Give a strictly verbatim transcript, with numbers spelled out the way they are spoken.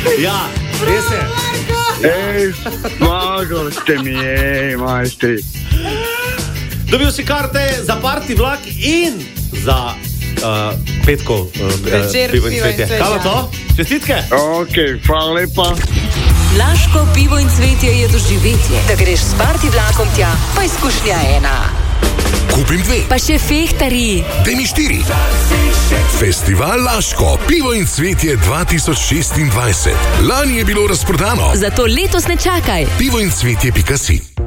Ja, res je. Ej, zmagali ste mi, ej, majstri. Dobil si karte za party vlak in za uh, petkov uh, Večer pivo in pivo in cvetje. cvetje. Kaj pa to? Čestitke. Ok, hvala lepa. Laško pivo in cvetje je doživetje. Da greš s party vlakom tja, pa izkušnja ena. Kupim dve. Pa še fehtari. Daj mi štiri. Festival Laško, pivo in cvetje dva tisoč šestindvajset. Lani je bilo razprodano. Zato letos ne čakaj. pivo in cvetje pika si.